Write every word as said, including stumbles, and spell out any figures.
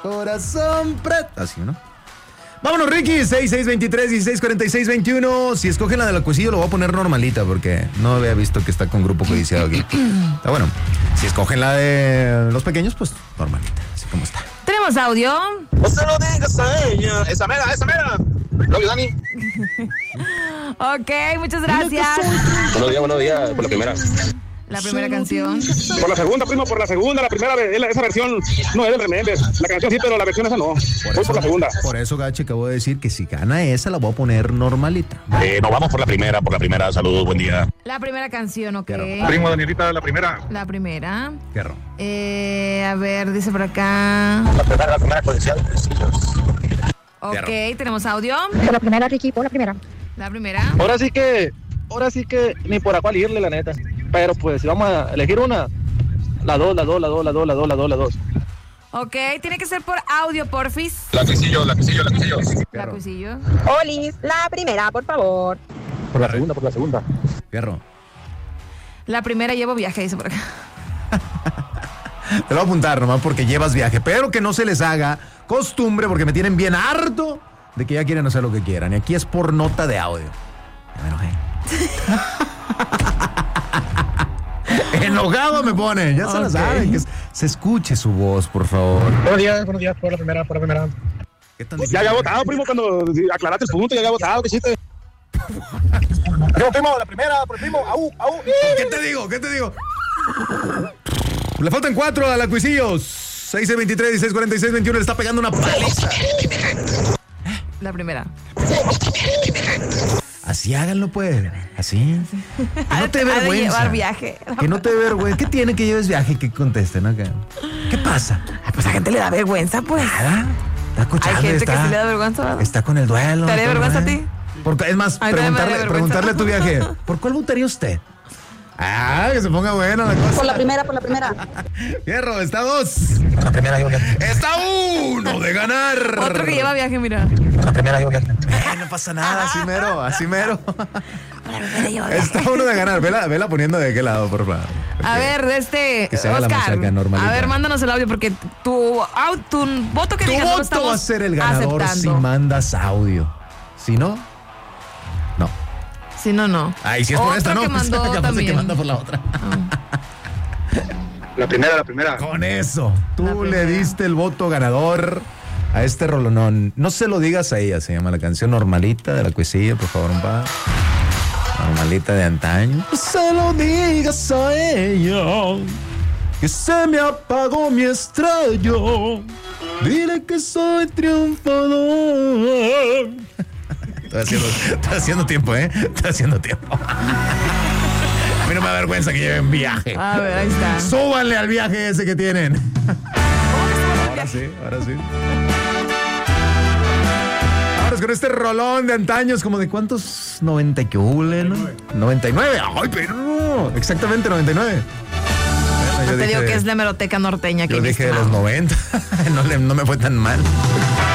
corazón preto. Así, ¿no? Vámonos, Ricky, seis seis veintitrés, dieciséis cuarenta y seis veintiuno. Si escogen la de la Cuisillo, lo voy a poner normalita porque no había visto que está con grupo codiciado aquí. Está bueno. Si escogen la de los pequeños, pues normalita, así como está. Tenemos audio. No se lo digas a ella. Esa mera, esa mera. Love you, Dani. Ok, muchas gracias. Buenos días, buenos días. Por la primera. La primera canción. Por la segunda, primo, por la segunda. La primera, esa versión no es del Remember. La canción sí, pero la versión esa no. Por Voy eso, por la segunda. Por eso, Gache, acabo de decir que si gana esa, la voy a poner normalita. Eh, nos vamos por la primera, por la primera. Saludos, buen día. La primera canción, ok. Primo, Danielita, la primera. La primera. Perro. Eh, a ver, dice por acá. La primera, la primera comercial. Ok, Perro. tenemos audio. Por la primera, Ricky, por la primera. La primera. Ahora sí que, ahora sí que ni por a cuál irle, la neta. Pero pues si vamos a elegir una, la dos, la dos, la dos, la dos, la dos, la dos, la dos. Ok, tiene que ser por audio, porfis. La Cuisillo, la Cuisillo, la Cuisillo. La Cuisillo. Olis, la primera, por favor. Por la segunda, por la segunda. Perro. La primera llevo viaje, dice por acá. Te lo voy a apuntar nomás porque llevas viaje. Pero que no se les haga costumbre porque me tienen bien harto de que ya quieren hacer lo que quieran. Y aquí es por nota de audio. Ya me enojé. Enojado me pone. Ya se Ok. la saben. Que se escuche su voz, por favor. Buenos días, buenos días, por la primera, por la primera. ¿Qué tan Ya había votado, primo, cuando aclaraste el punto. Ya había votado, ¿qué hiciste? Primo, primo, la primera, por el primo. Au, au. ¿Qué te digo? ¿Qué te digo? Le faltan cuatro a la Cuisillos. seis veintitrés, dieciséis cuarenta y seis veintiuno. Le está pegando una paliza. La primera. Así háganlo, pues. Así. Que no te dé Ha de vergüenza. llevar viaje. Que no te dé vergüenza. ¿Qué tiene que lleves viaje y que contesten acá? ¿Qué pasa? Ay, pues a gente le da vergüenza, pues. Nada. Está escuchando. Hay gente está, que sí le da vergüenza, ¿verdad? Está con el duelo. ¿Te daría todo, vergüenza ¿eh? a ti? Por- es más, A mí también me preguntarle, daría preguntarle a tu vergüenza. viaje. ¿Por cuál votaría usted? Ah, que se ponga buena la cosa. Por la primera, por la primera. Fierro, está dos. La primera, yo Está uno de ganar. Otro que lleva viaje, mira. La primera, yo Eh, no pasa nada, así mero, así mero. La primera lleva viaje. Está uno de ganar. Vela, vela poniendo de qué lado, por favor. A ver, de este, Que se haga la Oscar, machaca normalita. a ver, mándanos el audio porque tu, au- tu voto que Tu digas no lo voto estamos va a ser el ganador aceptando. si mandas audio. Si no, no. Si no, no. Ay, si es por Otro esta, no. que Pues, mandó ya no sé también. que manda por la otra. La primera, la primera. Con eso, La tú primera. le diste el voto ganador a este rolonón. No se lo digas a ella, se llama la canción Normalita de la Cuisillo, por favor, un pa. Normalita de antaño. No se lo digas a ella, que se me apagó mi estrella. Dile que soy triunfador. Estoy haciendo, estoy haciendo tiempo, ¿eh? Estoy haciendo tiempo. A mí no me da vergüenza que lleven viaje. A ver, ahí está. Súbanle al viaje ese que tienen. Ahora sí, ahora sí. Ahora con este rolón de antaños, como de cuántos, noventa que hule, ¿no? noventa y nueve. Ay, pero no, exactamente noventa y nueve. Bueno, No yo te digo dije- que es la hemeroteca norteña. Yo que dije de los estimado. noventa. no, le- no me fue tan mal.